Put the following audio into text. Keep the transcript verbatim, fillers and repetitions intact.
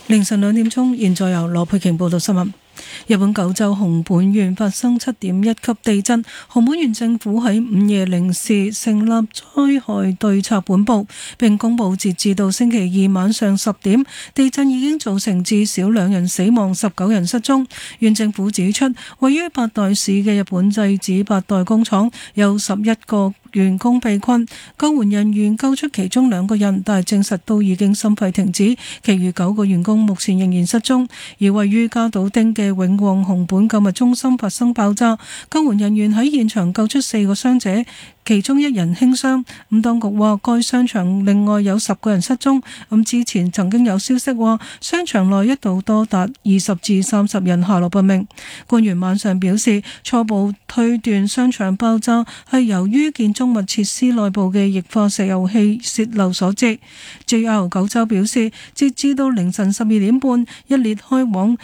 凌晨兩點鐘，現在由羅佩瓊報道新聞。日本九州熊本縣發生七點一級地震，熊本縣政府喺午夜零時成立災害對策本部，並公布截至到星期二晚上十點，地震已經造成至少兩人死亡、十九人失蹤。縣政府指出，位於八代市嘅日本製紙八代工廠有十一個員工被困，救援人員救出其中兩個人，但係證實都已經心肺停止，其餘九個員工目前仍然失蹤。而位於加島町嘅永旺熊本購物中心發生爆炸，救援人員喺現場救出四個傷者，其中一人輕傷。咁當局話，該商場另外有十個人失蹤。咁之前曾經有消息話，商場內一度多達二十至三十人下落不明。官員晚上表示，初步推斷商場爆炸係由於建築物設施內部嘅液化石油氣泄漏所致。J R 九州表示，截至到凌晨十二點半，一列開往